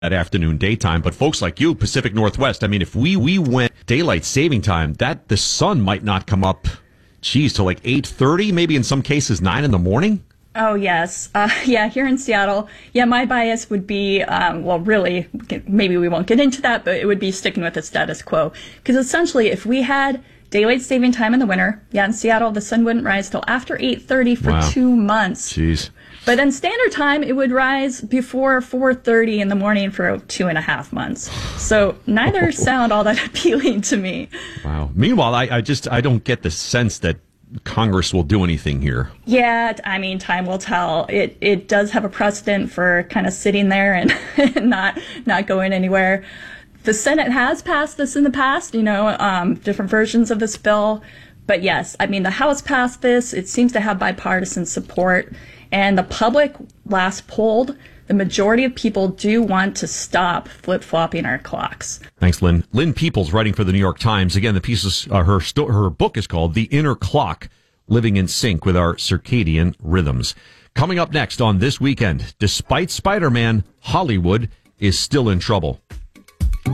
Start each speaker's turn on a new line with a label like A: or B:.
A: that afternoon daytime. But folks like you, Pacific Northwest, I mean, if we went daylight saving time, that the sun might not come up, till like 8:30, maybe in some cases 9 in the morning.
B: Oh, yes. Yeah, here in Seattle, my bias would be, really, maybe we won't get into that, but it would be sticking with the status quo. Because essentially, if we had daylight saving time in the winter, in Seattle, the sun wouldn't rise till after 8:30 for 2 months.
A: Jeez.
B: But in standard time, it would rise before 4:30 in the morning for 2.5 months. So neither sound all that appealing to me.
A: Wow. Meanwhile, I don't get the sense that Congress will do anything here.
B: Yeah, I mean, time will tell. It does have a precedent for kind of sitting there and not going anywhere. The Senate has passed this in the past, different versions of this bill. But yes, I mean, the House passed this. It seems to have bipartisan support. And the public, last polled, the majority of people do want to stop flip-flopping our clocks.
A: Thanks, Lynn. Lynn Peoples, writing for the New York Times. Again, the piece is, her book is called The Inner Clock, Living in Sync with Our Circadian Rhythms. Coming up next on This Weekend, despite Spider-Man, Hollywood is still in trouble.